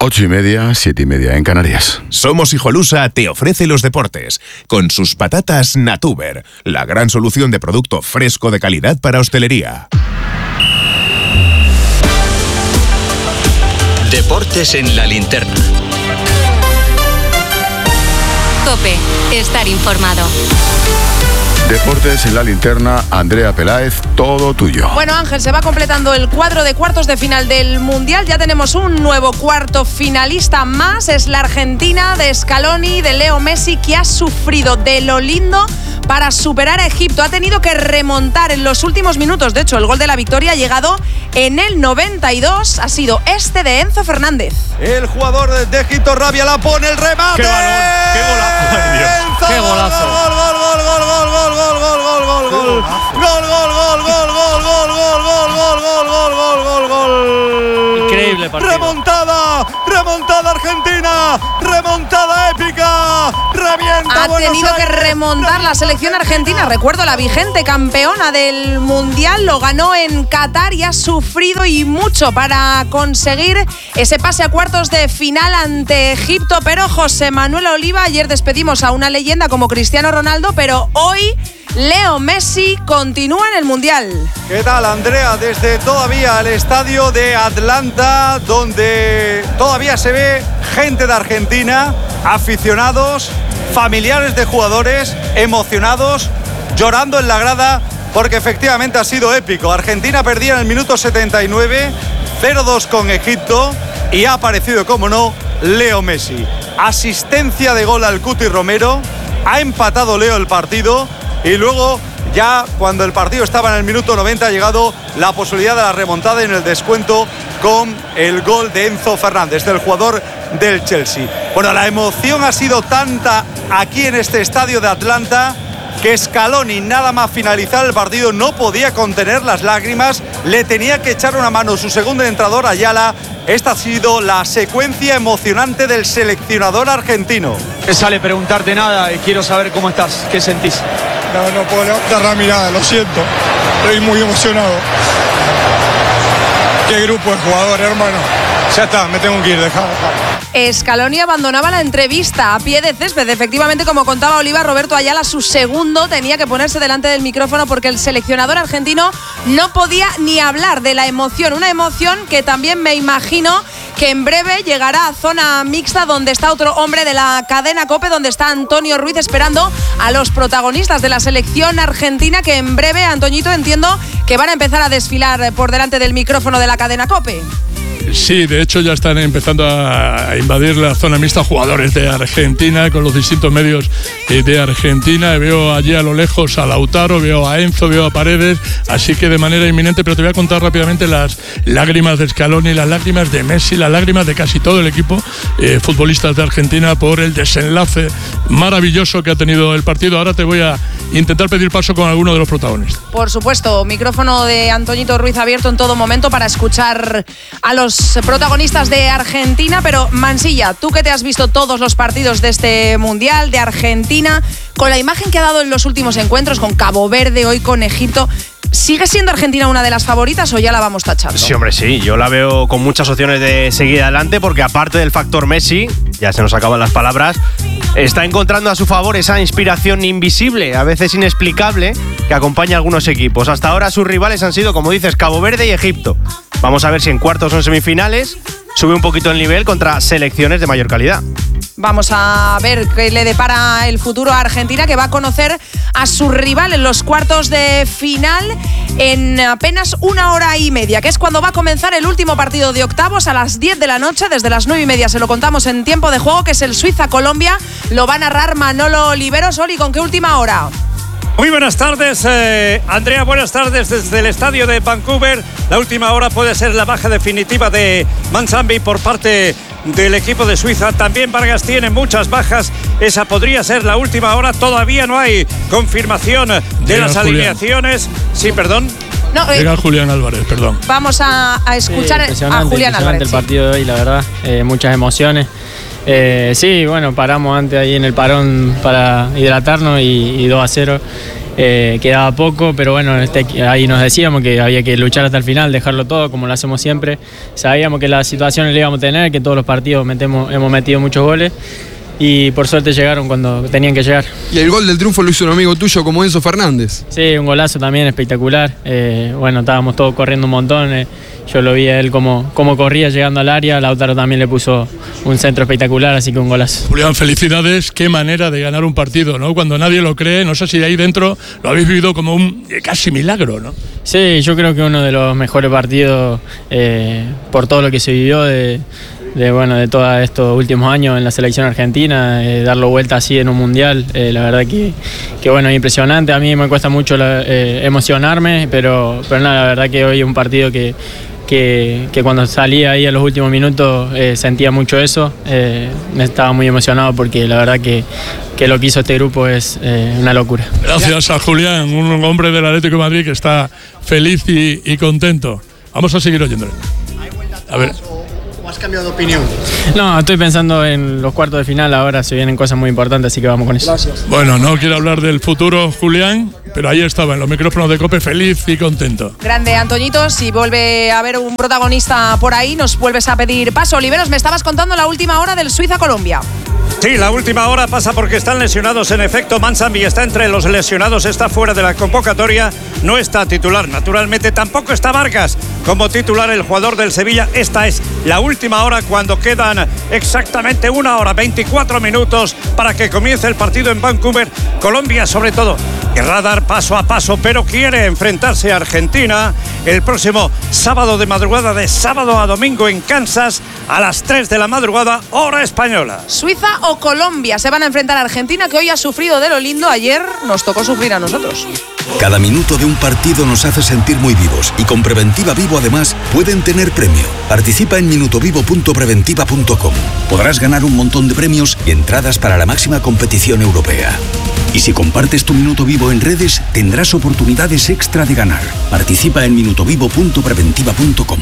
8:30, 7:30 en Canarias. Somos Hijolusa te ofrece los deportes con sus patatas Natuber, la gran solución de producto fresco de calidad para hostelería. Deportes en la linterna. COPE, estar informado. Deportes en la linterna, Andrea Peláez, todo tuyo. Bueno, Ángel, se va completando el cuadro de cuartos de final del Mundial. Ya tenemos un nuevo cuarto finalista más. Es la Argentina de Scaloni, de Leo Messi, que ha sufrido de lo lindo para superar a Egipto. Ha tenido que remontar en los últimos minutos. De hecho, el gol de la victoria ha llegado en el 92. Ha sido este de Enzo Fernández. El jugador de Egipto, Rabia, la pone, el remate. ¡Qué balón! ¡Qué golazo! Enzo, ¡Qué golazo! Gol. Increíble partido. Remontada Argentina, remontada épica, revienta. Ha tenido que remontar la selección argentina. Recuerdo, la vigente campeona del Mundial lo ganó en Qatar y ha sufrido y mucho para conseguir ese pase a cuartos de final ante Egipto. Pero José Manuel Oliva, ayer despedimos a una leyenda como Cristiano Ronaldo, pero hoy Leo Messi continúa en el Mundial. ¿Qué tal, Andrea? Desde todavía el estadio de Atlanta, donde todavía se ve gente de Argentina, aficionados, familiares de jugadores, emocionados, llorando en la grada, porque efectivamente ha sido épico. Argentina perdía en el minuto 79, 0-2 con Egipto, y ha aparecido, como no, Leo Messi. Asistencia de gol al Cuti Romero, ha empatado Leo el partido. Y luego, ya cuando el partido estaba en el minuto 90, ha llegado la posibilidad de la remontada en el descuento con el gol de Enzo Fernández, del jugador del Chelsea. Bueno, la emoción ha sido tanta aquí en este estadio de Atlanta que Scaloni, nada más finalizar el partido, no podía contener las lágrimas, le tenía que echar una mano su segundo entrenador, Ayala. Esta ha sido la secuencia emocionante del seleccionador argentino. No sale preguntarte nada y quiero saber cómo estás, qué sentís. No puedo levantar la mirada, lo siento. Estoy muy emocionado. Qué grupo de jugadores, hermano. Ya está, me tengo que ir, dejado. Scaloni abandonaba la entrevista a pie de césped. Efectivamente, como contaba Oliva, Roberto Ayala, su segundo, tenía que ponerse delante del micrófono porque el seleccionador argentino no podía ni hablar de la emoción. Una emoción que también me imagino que en breve llegará a zona mixta, donde está otro hombre de la cadena COPE, donde está Antonio Ruiz esperando a los protagonistas de la selección argentina, que en breve, Antoñito, entiendo que van a empezar a desfilar por delante del micrófono de la cadena COPE. Sí, de hecho ya están empezando a invadir la zona mixta jugadores de Argentina con los distintos medios de Argentina. Veo allí a lo lejos a Lautaro, veo a Enzo, veo a Paredes, así que de manera inminente. Pero te voy a contar rápidamente las lágrimas de Scaloni, las lágrimas de Messi, las lágrimas de casi todo el equipo futbolistas de Argentina por el desenlace maravilloso que ha tenido el partido. Ahora te voy a intentar pedir paso con alguno de los protagonistas. Por supuesto, micrófono de Antoñito Ruiz abierto en todo momento para escuchar a los protagonistas de Argentina. Pero Mansilla, tú que te has visto todos los partidos de este Mundial de Argentina, con la imagen que ha dado en los últimos encuentros, con Cabo Verde, hoy con Egipto, ¿sigue siendo Argentina una de las favoritas o ya la vamos tachando? Sí, hombre, sí. Yo la veo con muchas opciones de seguir adelante, porque aparte del factor Messi, ya se nos acaban las palabras, está encontrando a su favor esa inspiración invisible, a veces inexplicable, que acompaña a algunos equipos. Hasta ahora sus rivales han sido, como dices, Cabo Verde y Egipto. Vamos a ver si en cuartos o en semifinales sube un poquito el nivel contra selecciones de mayor calidad. Vamos a ver qué le depara el futuro a Argentina, que va a conocer a su rival en los cuartos de final en apenas 1 hora y media, que es cuando va a comenzar el último partido de octavos a las 10 de la noche. Desde las 9:30 se lo contamos en tiempo de juego, que es el Suiza-Colombia. Lo va a narrar Manolo Oliveros. Oli, ¿con qué última hora? Muy buenas tardes, Andrea, buenas tardes desde el estadio de Vancouver. La última hora puede ser la baja definitiva de Manzambi por parte del equipo de Suiza. También Vargas tiene muchas bajas. Esa podría ser la última hora. Todavía no hay confirmación de las alineaciones. Sí, perdón. No, llega Julián Álvarez, perdón. Vamos a escuchar a Julián Álvarez. El partido de hoy, la verdad, muchas emociones. Sí, bueno, paramos antes ahí en el parón para hidratarnos y 2-0. quedaba poco, pero bueno, ahí nos decíamos que había que luchar hasta el final, dejarlo todo como lo hacemos siempre. Sabíamos que las situaciones le íbamos a tener, que todos los partidos hemos metido muchos goles y por suerte llegaron cuando tenían que llegar. Y el gol del triunfo lo hizo un amigo tuyo como Enzo Fernández. Sí, un golazo también espectacular. Bueno, estábamos todos corriendo un montón. Yo lo vi a él cómo corría llegando al área. Lautaro también le puso un centro espectacular, así que un golazo. Julián, felicidades. Qué manera de ganar un partido, ¿no? Cuando nadie lo cree, no sé si de ahí dentro lo habéis vivido como un casi milagro, ¿no? Sí, yo creo que uno de los mejores partidos por todo lo que se vivió de todos estos últimos años en la selección argentina, darlo vuelta así en un mundial, la verdad que bueno, es impresionante. A mí me cuesta mucho emocionarme, pero nada, la verdad que hoy es un partido que cuando salí ahí en los últimos minutos sentía mucho eso. Estaba muy emocionado porque la verdad que lo que hizo este grupo es una locura. Gracias a Julián, un hombre del Atlético de Madrid que está feliz y contento. Vamos a seguir oyéndole. A ver. ¿O has cambiado de opinión? No, estoy pensando en los cuartos de final, ahora se vienen cosas muy importantes, así que vamos con eso. Gracias. Bueno, no quiero hablar del futuro, Julián, pero ahí estaba en los micrófonos de COPE, feliz y contento. Grande, Antoñito, si vuelve a haber un protagonista por ahí, nos vuelves a pedir paso. Oliveros, me estabas contando la última hora del Suiza-Colombia. Sí, la última hora pasa porque están lesionados. En efecto, Manzambi está entre los lesionados, está fuera de la convocatoria, no está titular. Naturalmente, tampoco está Vargas como titular, el jugador del Sevilla. Esta es la última hora cuando quedan exactamente 1 hora, 24 minutos para que comience el partido en Vancouver. Colombia, sobre todo, querrá dar paso a paso, pero quiere enfrentarse a Argentina el próximo sábado de madrugada, de sábado a domingo en Kansas, a las 3 de la madrugada, hora española. Suiza o Colombia se van a enfrentar a Argentina, que hoy ha sufrido de lo lindo. Ayer nos tocó sufrir a nosotros. Cada minuto de un partido nos hace sentir muy vivos y con Preventiva Vivo además pueden tener premio. Participa en minutovivo.preventiva.com. Podrás ganar un montón de premios y entradas para la máxima competición europea. Y si compartes tu Minuto Vivo en redes, tendrás oportunidades extra de ganar. Participa en minutovivo.preventiva.com.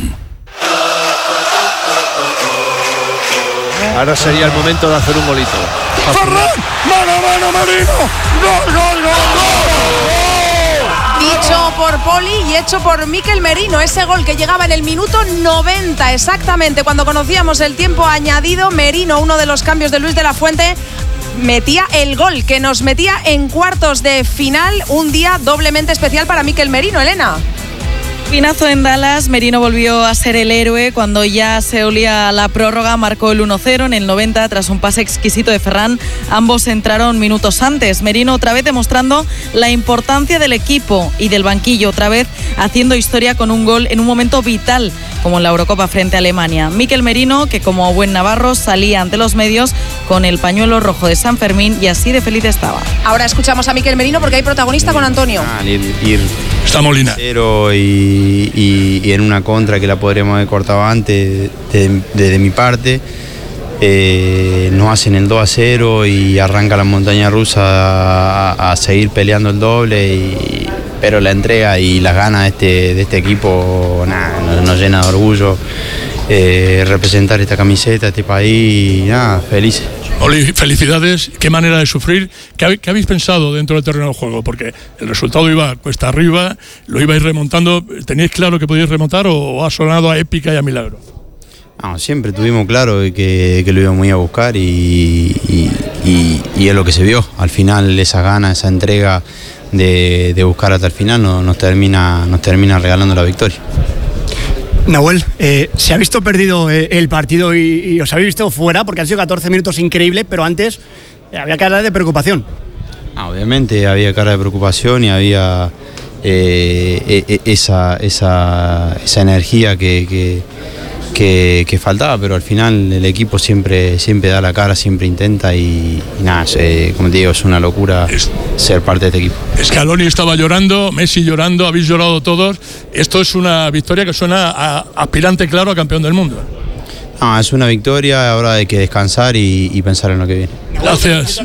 Ahora sería el momento de hacer un golito. ¡Ferran! ¡Mano, Merino! ¡Gol, gol, gol! Dicho por Poli y hecho por Mikel Merino, ese gol que llegaba en el minuto 90 exactamente, cuando conocíamos el tiempo añadido. Merino, uno de los cambios de Luis de la Fuente, metía el gol que nos metía en cuartos de final. Un día doblemente especial para Mikel Merino, Elena. Pinazo en Dallas, Merino volvió a ser el héroe cuando ya se olía la prórroga, marcó el 1-0 en el 90 tras un pase exquisito de Ferran. Ambos entraron minutos antes. Merino otra vez demostrando la importancia del equipo y del banquillo, otra vez haciendo historia con un gol en un momento vital como en la Eurocopa frente a Alemania. Mikel Merino, que como buen navarro salía ante los medios con el pañuelo rojo de San Fermín y así de feliz estaba. Ahora escuchamos a Mikel Merino porque hay protagonista con Antonio. Está Molina. Y en una contra que la podríamos haber cortado antes de mi parte. Nos hacen el 2-0 y arranca la montaña rusa a seguir peleando el doble, pero la entrega y las ganas de este equipo nos llena de orgullo. Representar esta camiseta, este país, felices. Oli, felicidades. Qué manera de sufrir. ¿Qué habéis pensado dentro del terreno de juego? Porque el resultado iba cuesta arriba, lo ibais remontando. ¿Teníais claro que podíais remontar o ha sonado a épica y a milagro? No, siempre tuvimos claro que lo íbamos a ir a buscar y es lo que se vio. Al final esa gana, esa entrega de buscar hasta el final nos termina regalando la victoria. Nahuel, se ha visto perdido el partido y os habéis visto fuera porque han sido 14 minutos increíbles, pero antes había cara de preocupación. Obviamente había cara de preocupación y había esa energía que faltaba, pero al final el equipo siempre da la cara, siempre intenta y como te digo, es una locura ser parte de este equipo. Scaloni estaba llorando, Messi llorando, habéis llorado todos. Esto es una victoria que suena a aspirante claro a campeón del mundo. Es una victoria, ahora hay que descansar y pensar en lo que viene. Gracias.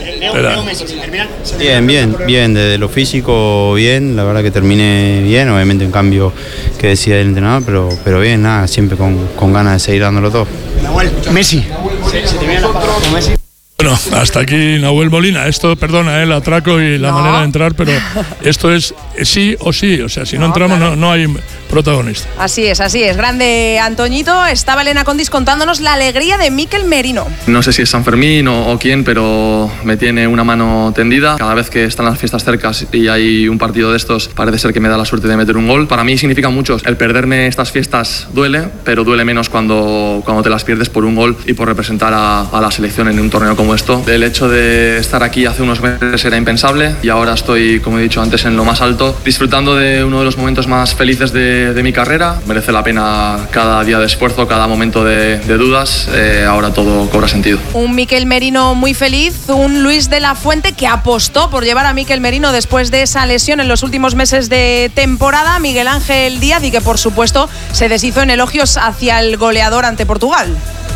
Bien, desde lo físico bien, la verdad que terminé bien, obviamente un cambio que decía el entrenador, pero bien, siempre con ganas de seguir dándolo todo. Messi. ¿Se termina la palabra con Messi? Bueno, hasta aquí Nahuel Molina. Esto, perdona, el atraco y la manera de entrar, pero esto es sí o sí. O sea, si no entramos, claro, no hay protagonista. Así es. Grande Antoñito. Estaba Elena Condis contándonos la alegría de Mikel Merino. No sé si es San Fermín o quién, pero me tiene una mano tendida. Cada vez que están las fiestas cerca y hay un partido de estos, parece ser que me da la suerte de meter un gol. Para mí significa mucho. El perderme estas fiestas duele, pero duele menos cuando te las pierdes por un gol y por representar a la selección en un torneo como esto. El hecho de estar aquí hace unos meses era impensable y ahora estoy, como he dicho antes, en lo más alto, disfrutando de uno de los momentos más felices de mi carrera. Merece la pena cada día de esfuerzo, cada momento de dudas. Ahora todo cobra sentido. Un Mikel Merino muy feliz, un Luis de la Fuente que apostó por llevar a Mikel Merino después de esa lesión en los últimos meses de temporada, Miguel Ángel Díaz, y que por supuesto se deshizo en elogios hacia el goleador ante Portugal.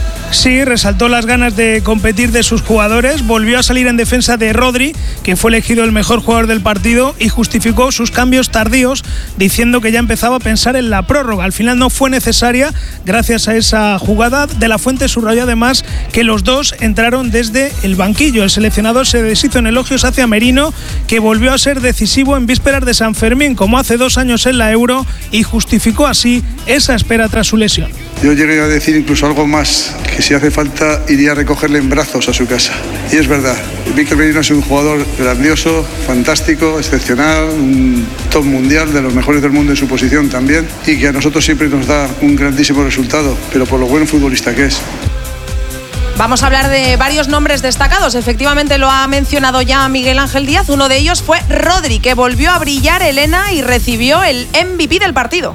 Sí, resaltó las ganas de competir de sus jugadores, volvió a salir en defensa de Rodri, que fue elegido el mejor jugador del partido, y justificó sus cambios tardíos diciendo que ya empezaba a pensar en la prórroga. Al final no fue necesaria gracias a esa jugada. De la Fuente subrayó además que los dos entraron desde el banquillo. El seleccionador se deshizo en elogios hacia Merino, que volvió a ser decisivo en vísperas de San Fermín, como hace 2 años en la Euro, y justificó así esa espera tras su lesión. Yo llegué a decir incluso algo más, que si hace falta iría a recogerle en brazos a su casa. Y es verdad, Mikel Merino es un jugador grandioso, fantástico, excepcional, un top mundial, de los mejores del mundo en su posición también, y que a nosotros siempre nos da un grandísimo resultado, pero por lo buen futbolista que es. Vamos a hablar de varios nombres destacados. Efectivamente lo ha mencionado ya Miguel Ángel Díaz. Uno de ellos fue Rodri, que volvió a brillar, Elena, y recibió el MVP del partido.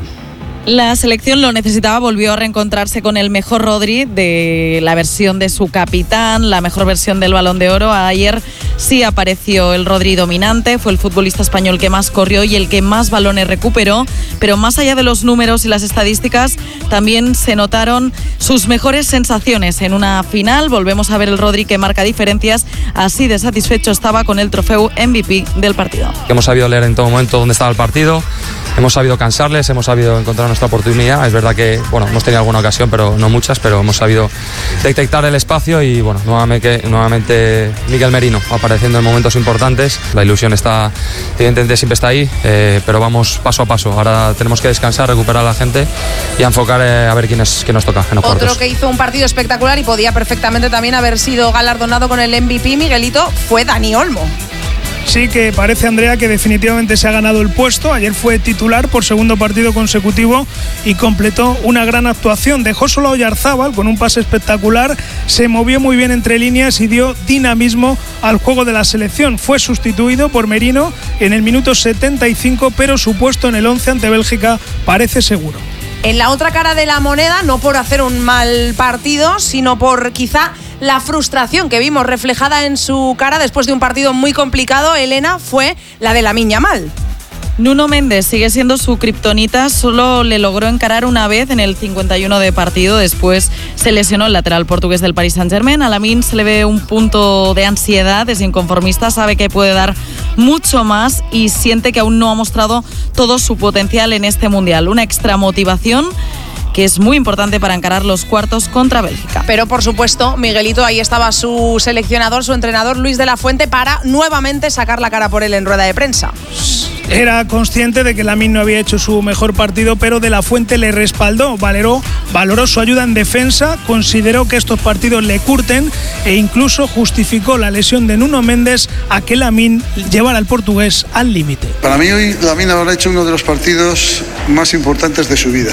La selección lo necesitaba, volvió a reencontrarse con el mejor Rodri de la versión de su capitán, la mejor versión del Balón de Oro. Ayer sí apareció el Rodri dominante, fue el futbolista español que más corrió y el que más balones recuperó, pero más allá de los números y las estadísticas, también se notaron sus mejores sensaciones en una final. Volvemos a ver el Rodri que marca diferencias, así de satisfecho estaba con el trofeo MVP del partido. Hemos sabido leer en todo momento dónde estaba el partido, hemos sabido cansarles, hemos sabido encontrar nuestra oportunidad. Es verdad que hemos tenido alguna ocasión, pero no muchas, pero hemos sabido detectar el espacio y nuevamente Mikel Merino apareciendo en momentos importantes. La ilusión está, evidentemente siempre está ahí, pero vamos paso a paso. Ahora tenemos que descansar, recuperar a la gente y a enfocar a ver quién nos toca en los cuartos. Otro que hizo un partido espectacular y podía perfectamente también haber sido galardonado con el MVP, Miguelito, fue Dani Olmo. Sí, que parece, Andrea, que definitivamente se ha ganado el puesto. Ayer fue titular por segundo partido consecutivo y completó una gran actuación. Dejó solo a Oyarzábal con un pase espectacular, se movió muy bien entre líneas y dio dinamismo al juego de la selección. Fue sustituido por Merino en el minuto 75, pero su puesto en el 11 ante Bélgica parece seguro. En la otra cara de la moneda, no por hacer un mal partido, sino por quizá la frustración que vimos reflejada en su cara después de un partido muy complicado, Elena, fue la de Lamine Yamal. Nuno Méndez sigue siendo su kriptonita, solo le logró encarar una vez en el 51 de partido, después se lesionó el lateral portugués del Paris Saint-Germain. A Lamine se le ve un punto de ansiedad, es inconformista, sabe que puede dar mucho más y siente que aún no ha mostrado todo su potencial en este Mundial. Una extra motivación que es muy importante para encarar los cuartos contra Bélgica. Pero por supuesto, Miguelito, ahí estaba su seleccionador, su entrenador Luis de la Fuente, para nuevamente sacar la cara por él en rueda de prensa. Era consciente de que Lamine no había hecho su mejor partido, pero de la Fuente le respaldó, valoró su ayuda en defensa, consideró que estos partidos le curten e incluso justificó la lesión de Nuno Méndez a que Lamine llevara al portugués al límite. Para mí hoy Lamine habrá hecho uno de los partidos más importantes de su vida.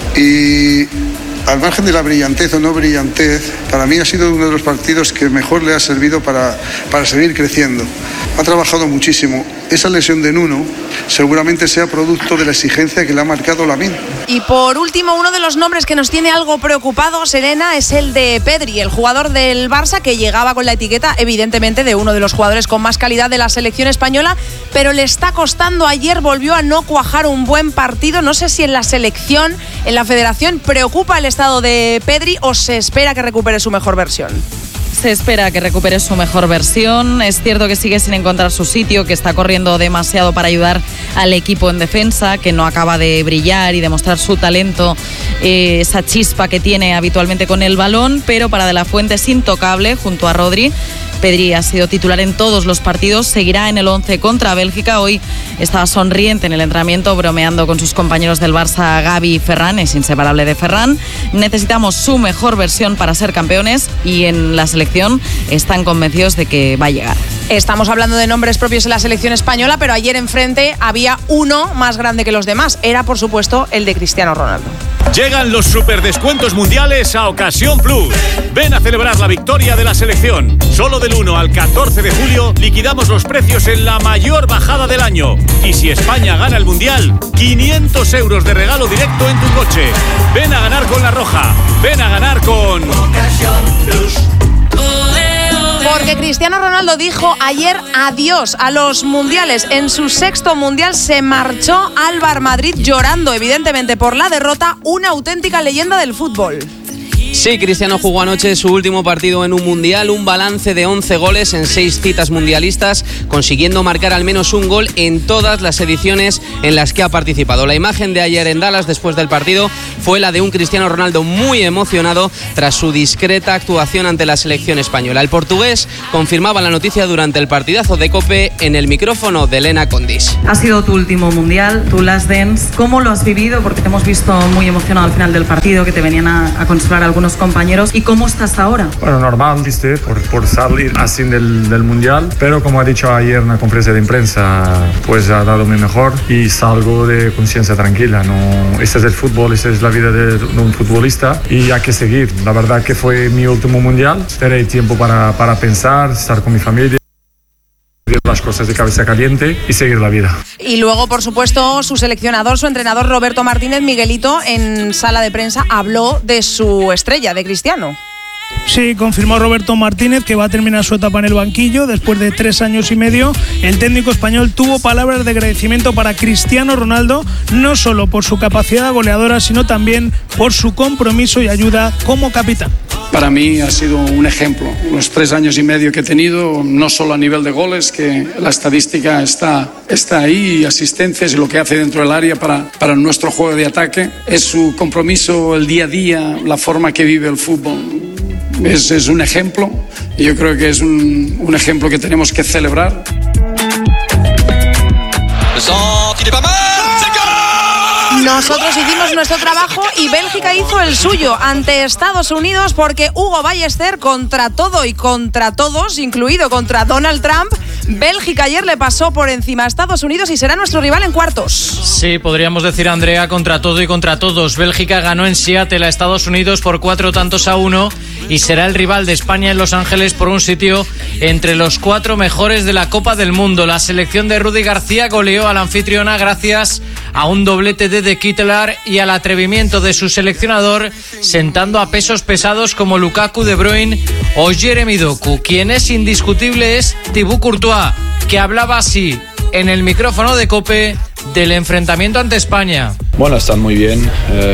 Y al margen de la brillantez o no brillantez, para mí ha sido uno de los partidos que mejor le ha servido para seguir creciendo. Ha trabajado muchísimo. Esa lesión de Nuno seguramente sea producto de la exigencia que le ha marcado Lamine. Y por último, uno de los nombres que nos tiene algo preocupados, Elena, es el de Pedri, el jugador del Barça que llegaba con la etiqueta, evidentemente, de uno de los jugadores con más calidad de la selección española, pero le está costando. Ayer volvió a no cuajar un buen partido. No sé si en la selección, en la federación, preocupa el estado de Pedri o se espera que recupere su mejor versión. Se espera que recupere su mejor versión. Es cierto que sigue sin encontrar su sitio, que está corriendo demasiado para ayudar al equipo en defensa, que no acaba de brillar y demostrar su talento, esa chispa que tiene habitualmente con el balón, pero para De la Fuente es intocable junto a Rodri, Pedri ha sido titular en todos los partidos, seguirá en el 11 contra Bélgica. Hoy estaba sonriente en el entrenamiento, bromeando con sus compañeros del Barça, Gavi y Ferran, es inseparable de Ferran. Necesitamos su mejor versión para ser campeones y en la selección están convencidos de que va a llegar. Estamos hablando de nombres propios en la selección española, pero ayer enfrente había uno más grande que los demás. Era, por supuesto, el de Cristiano Ronaldo. Llegan los superdescuentos mundiales a Ocasión Plus. Ven a celebrar la victoria de la selección. Solo del 1 al 14 de julio liquidamos los precios en la mayor bajada del año. Y si España gana el Mundial, 500 euros de regalo directo en tu coche. Ven a ganar con La Roja. Ven a ganar con Ocasión Plus. Porque Cristiano Ronaldo dijo ayer adiós a los mundiales. En su 6º mundial se marchó al Bar Madrid llorando, evidentemente por la derrota, una auténtica leyenda del fútbol. Sí, Cristiano jugó anoche su último partido en un mundial, un balance de 11 goles en 6 citas mundialistas, consiguiendo marcar al menos un gol en todas las ediciones en las que ha participado. La imagen de ayer en Dallas después del partido fue la de un Cristiano Ronaldo muy emocionado tras su discreta actuación ante la selección española. El portugués confirmaba la noticia durante el partidazo de COPE en el micrófono de Elena Condis. Ha sido tu último mundial, tu last dance. ¿Cómo lo has vivido? Porque te hemos visto muy emocionado al final del partido, que te venían a consolar algunos compañeros. ¿Y cómo estás ahora? Bueno, normal, viste, por salir así del mundial, pero como ha dicho ayer en la conferencia de prensa, pues ha dado mi mejor y salgo de conciencia tranquila. No, este es el fútbol, esta es la vida de un futbolista y hay que seguir. La verdad que fue mi último mundial, esperé tiempo para pensar, estar con mi familia, las cosas de cabeza caliente y seguir la vida. Y luego, por supuesto, su seleccionador, su entrenador Roberto Martínez, Miguelito, en sala de prensa habló de su estrella, de Cristiano. Sí, confirmó Roberto Martínez que va a terminar su etapa en el banquillo después de 3 años y medio. El técnico español tuvo palabras de agradecimiento para Cristiano Ronaldo, no solo por su capacidad goleadora, sino también por su compromiso y ayuda como capitán. Para mí ha sido un ejemplo, los 3 años y medio que he tenido, no solo a nivel de goles, que la estadística está ahí, asistencias y lo que hace dentro del área para nuestro juego de ataque, es su compromiso, el día a día, la forma que vive el fútbol. Es un ejemplo y yo creo que es un ejemplo que tenemos que celebrar. Nosotros hicimos nuestro trabajo y Bélgica hizo el suyo ante Estados Unidos, porque Hugo Ballester, contra todo y contra todos, incluido contra Donald Trump, Bélgica ayer le pasó por encima a Estados Unidos y será nuestro rival en cuartos. Sí, podríamos decir, Andrea, contra todo y contra todos. Bélgica ganó en Seattle a Estados Unidos por 4-1 y será el rival de España en Los Ángeles por un sitio entre los 4 mejores de la Copa del Mundo. La selección de Rudy García goleó a la anfitriona gracias a un doblete de Kitteler y al atrevimiento de su seleccionador, sentando a pesos pesados como Lukaku, De Bruyne o Jeremy Doku. Quien es indiscutible es Thibaut Courtois, que hablaba así en el micrófono de COPE del enfrentamiento ante España. Bueno, están muy bien,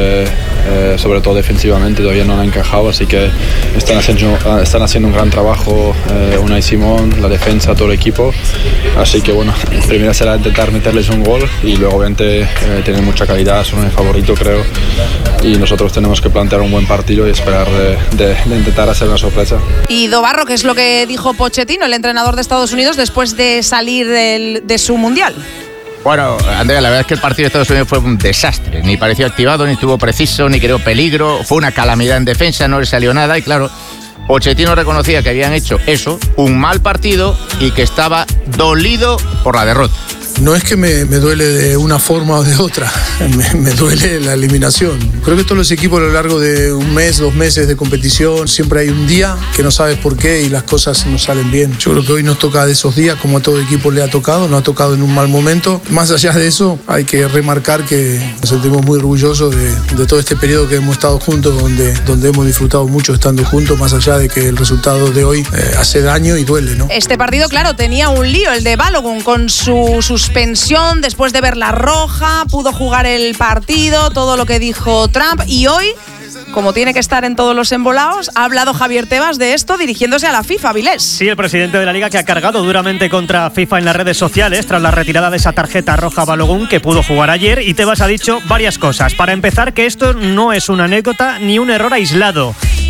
sobre todo defensivamente, todavía no han encajado, así que están haciendo un gran trabajo, Unai Simón, la defensa, todo el equipo, así que bueno, primero será intentar meterles un gol y luego obviamente tienen mucha calidad, son el favorito creo, y nosotros tenemos que plantear un buen partido y esperar de intentar hacer una sorpresa. Y Dobarro, ¿qué es lo que dijo Pochettino, el entrenador de Estados Unidos, después de salir de su mundial? Bueno, Andrea, la verdad es que el partido de Estados Unidos fue un desastre. Ni pareció activado, ni estuvo preciso, ni creó peligro. Fue una calamidad en defensa, no le salió nada. Y claro, Pochettino reconocía que habían hecho eso, un mal partido, y que estaba dolido por la derrota. No es que me duele de una forma o de otra, me duele la eliminación. Creo que todos los equipos a lo largo de un mes, 2 meses de competición, siempre hay un día que no sabes por qué y las cosas no salen bien. Yo creo que hoy nos toca de esos días, como a todo equipo le ha tocado, nos ha tocado en un mal momento. Más allá de eso, hay que remarcar que nos sentimos muy orgullosos de todo este periodo que hemos estado juntos, donde hemos disfrutado mucho estando juntos, más allá de que el resultado de hoy hace daño y duele, ¿no? Este partido, claro, tenía un lío, el de Balogun, con su suspensión después de ver la roja, pudo jugar el partido, todo lo que dijo Trump, y hoy, como tiene que estar en todos los embolados, ha hablado Javier Tebas de esto dirigiéndose a la FIFA, Vilés. Sí, el presidente de la Liga, que ha cargado duramente contra FIFA en las redes sociales tras la retirada de esa tarjeta roja a Balogun, que pudo jugar ayer, y Tebas ha dicho varias cosas. Para empezar, que esto no es una anécdota ni un error aislado,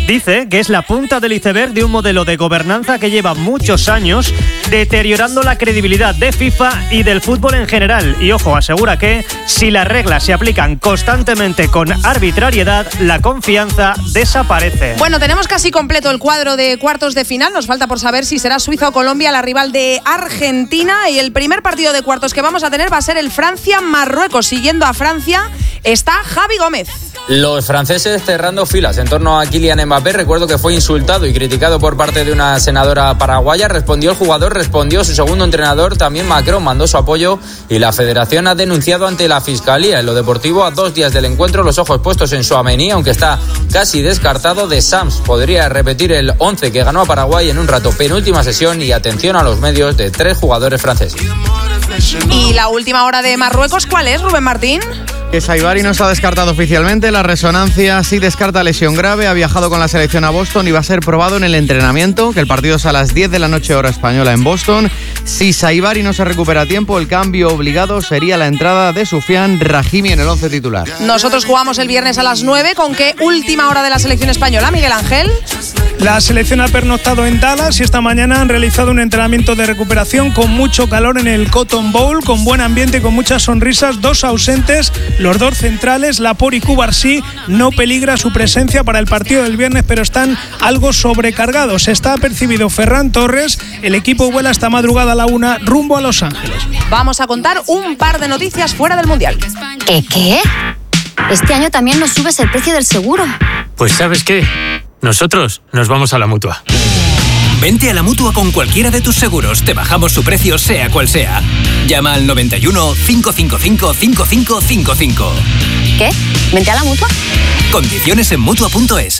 Dice que es la punta del iceberg de un modelo de gobernanza que lleva muchos años deteriorando la credibilidad de FIFA y del fútbol en general. Y ojo, asegura que si las reglas se aplican constantemente con arbitrariedad, la confianza desaparece. Bueno, tenemos casi completo el cuadro de cuartos de final. Nos falta por saber si será Suiza o Colombia la rival de Argentina. Y el primer partido de cuartos que vamos a tener va a ser el Francia-Marruecos. Siguiendo a Francia está Javi Gómez. Los franceses cerrando filas en torno a Kylian Mbappé. Recuerdo que fue insultado y criticado por parte de una senadora paraguaya. Respondió el jugador, respondió su segundo entrenador. También Macron mandó su apoyo y la federación ha denunciado ante la fiscalía. En lo deportivo, a 2 días del encuentro, los ojos puestos en Tchouaméni, aunque está casi descartado. De Sams podría repetir el 11 que ganó a Paraguay en un rato. Penúltima sesión y atención a los medios de 3 jugadores franceses. ¿Y la última hora de Marruecos cuál es, Rubén Martín? Que Saibari no está descartado oficialmente, la resonancia sí descarta lesión grave, ha viajado con la selección a Boston y va a ser probado en el entrenamiento, que el partido es a las 10 de la noche hora española en Boston. Si Saibari no se recupera a tiempo, el cambio obligado sería la entrada de Soufiane Rahimi en el 11 titular. Nosotros jugamos el viernes a las 9, ¿con qué última hora de la selección española, Miguel Ángel? La selección ha pernoctado en Dallas y esta mañana han realizado un entrenamiento de recuperación con mucho calor en el Cotton Bowl, con buen ambiente y con muchas sonrisas. 2 ausentes, los 2 centrales, Laporte y Cubarsí. No peligra su presencia para el partido del viernes, pero están algo sobrecargados. Está apercibido Ferran Torres. El equipo vuela esta madrugada a la 1 rumbo a Los Ángeles. Vamos a contar un par de noticias fuera del Mundial. ¿Qué? Este año también nos subes el precio del seguro. Pues ¿sabes qué? Nosotros nos vamos a la Mutua. Vente a la Mutua con cualquiera de tus seguros. Te bajamos su precio sea cual sea. Llama al 91 555 5555. ¿Qué? ¿Vente a la Mutua? Condiciones en Mutua.es.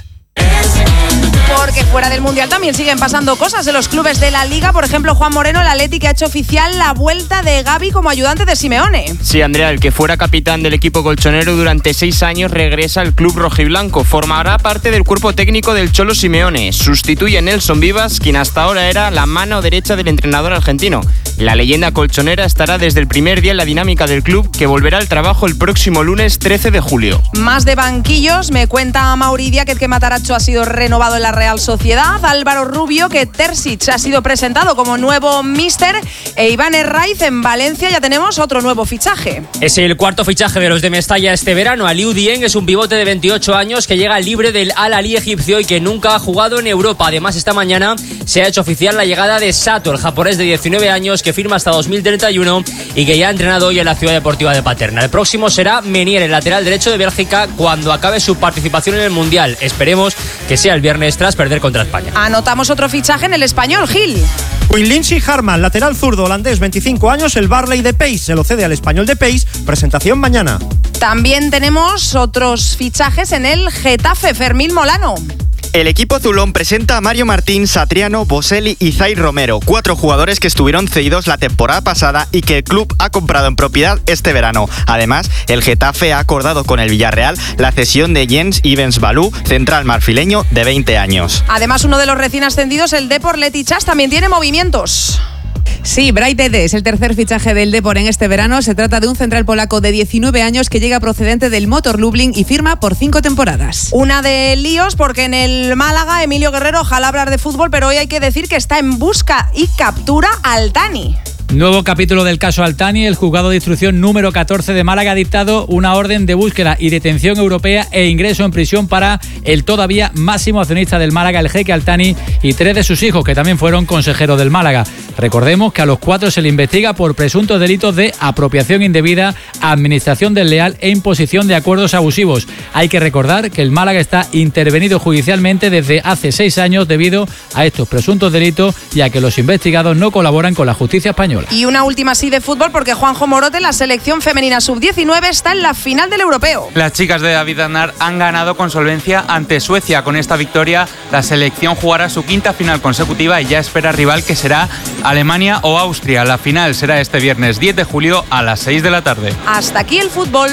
Porque fuera del Mundial también siguen pasando cosas en los clubes de la Liga. Por ejemplo, Juan Moreno, el Atleti, ha hecho oficial la vuelta de Gavi como ayudante de Simeone. Sí, Andrea, el que fuera capitán del equipo colchonero durante 6 años regresa al club rojiblanco. Formará parte del cuerpo técnico del Cholo Simeone. Sustituye a Nelson Vivas, quien hasta ahora era la mano derecha del entrenador argentino. La leyenda colchonera estará desde el primer día en la dinámica del club, que volverá al trabajo el próximo lunes 13 de julio. Más de banquillos, me cuenta Mauridia que Matarazzo ha sido renovado en la Real Sociedad. Álvaro Rubio, que Terzic ha sido presentado como nuevo míster. E Iván Herraiz en Valencia ya tenemos otro nuevo fichaje. Es el cuarto fichaje de los de Mestalla este verano. Aliou Dieng es un pivote de 28 años que llega libre del Al-Ahly egipcio y que nunca ha jugado en Europa. Además, esta mañana se ha hecho oficial la llegada de Sato, el japonés de 19 años que firma hasta 2031 y que ya ha entrenado hoy en la Ciudad Deportiva de Paterna. El próximo será Menier, el lateral derecho de Bélgica, cuando acabe su participación en el Mundial. Esperemos que sea el viernes tras perder contra España. Anotamos otro fichaje en el Español, Gil. Quinlinshi Harman, lateral zurdo holandés, 25 años, el Barley de Pace, se lo cede al Español de Pace, presentación mañana. También tenemos otros fichajes en el Getafe, Fermín Molano. El equipo azulón presenta a Mario Martín, Satriano, Boselli y Zaid Romero, 4 jugadores que estuvieron cedidos la temporada pasada y que el club ha comprado en propiedad este verano. Además, el Getafe ha acordado con el Villarreal la cesión de Jens Ivens Balú, central marfileño de 20 años. Además, uno de los recién ascendidos, el Depor Letichás, también tiene movimientos. Sí, Bright Ede es el tercer fichaje del Depor en este verano. Se trata de un central polaco de 19 años que llega procedente del Motor Lublin y firma por 5 temporadas. Una de líos porque en el Málaga, Emilio Guerrero, ojalá hablar de fútbol, pero hoy hay que decir que está en busca y captura Altani. Nuevo capítulo del caso Altani. El juzgado de instrucción número 14 de Málaga ha dictado una orden de búsqueda y detención europea e ingreso en prisión para el todavía máximo accionista del Málaga, el jeque Altani, y 3 de sus hijos, que también fueron consejeros del Málaga. Recordemos que a los 4 se le investiga por presuntos delitos de apropiación indebida, administración desleal e imposición de acuerdos abusivos. Hay que recordar que el Málaga está intervenido judicialmente desde hace 6 años debido a estos presuntos delitos y a que los investigados no colaboran con la justicia española. Y una última así de fútbol porque Juanjo Morote, la selección femenina sub-19, está en la final del europeo. Las chicas de David Aznar han ganado con solvencia ante Suecia. Con esta victoria, la selección jugará su 5ª final consecutiva y ya espera rival, que será Alemania o Austria. La final será este viernes 10 de julio a las 6 de la tarde. Hasta aquí el fútbol.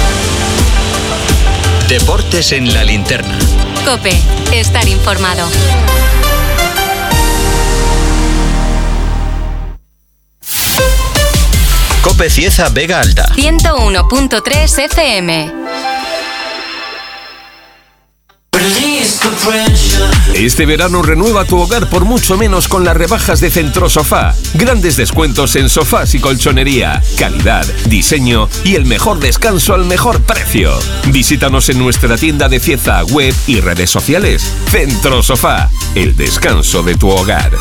Deportes en la linterna. COPE, estar informado. COPE Cieza Vega Alta 101.3 FM. Este verano renueva tu hogar por mucho menos con las rebajas de Centrosofá. Grandes descuentos en sofás y colchonería, calidad, diseño y el mejor descanso al mejor precio. Visítanos en nuestra tienda de Cieza, web y redes sociales. Centrosofá, el descanso de tu hogar.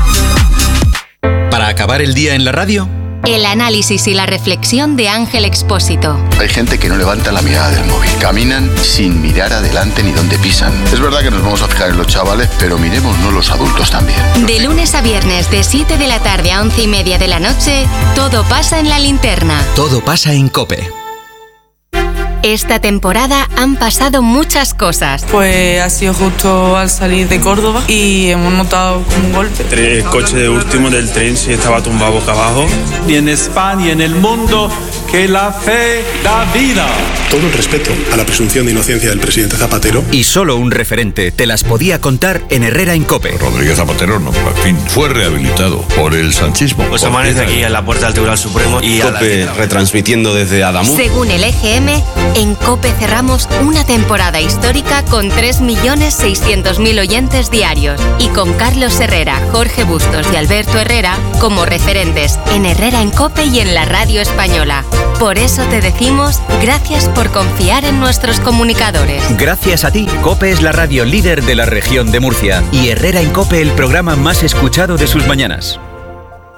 Para acabar el día en la radio, el análisis y la reflexión de Ángel Expósito. Hay gente que no levanta la mirada del móvil. Caminan sin mirar adelante ni dónde pisan. Es verdad que nos vamos a fijar en los chavales, pero miremosnos los adultos también. De lunes a viernes, de 7 de la tarde a 11:30 de la noche, todo pasa en La Linterna. Todo pasa en COPE. Esta temporada han pasado muchas cosas. Pues ha sido justo al salir de Córdoba y hemos notado un golpe. El coche de último del tren se estaba tumbado boca abajo. Y en España y en el mundo, que la fe da vida. Todo el respeto a la presunción de inocencia del presidente Zapatero. Y solo un referente te las podía contar en Herrera en COPE. Rodríguez Zapatero, no, en fin, fue rehabilitado por el sanchismo. Pues amanece aquí en la puerta del Tribunal Supremo y COPE retransmitiendo desde Adamuz. Según el EGM, en COPE cerramos una temporada histórica con 3.600.000 oyentes diarios y con Carlos Herrera, Jorge Bustos y Alberto Herrera como referentes en Herrera en COPE y en la radio española. Por eso te decimos gracias por confiar en nuestros comunicadores. Gracias a ti, COPE es la radio líder de la región de Murcia y Herrera en COPE el programa más escuchado de sus mañanas.